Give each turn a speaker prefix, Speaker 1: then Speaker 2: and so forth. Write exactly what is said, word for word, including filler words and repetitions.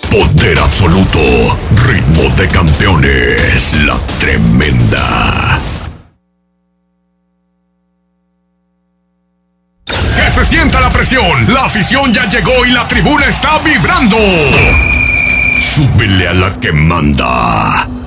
Speaker 1: Poder absoluto. Ritmo de campeones. La tremenda. Que se sienta la presión. La afición ya llegó y la tribuna está vibrando. Súbele a la que manda.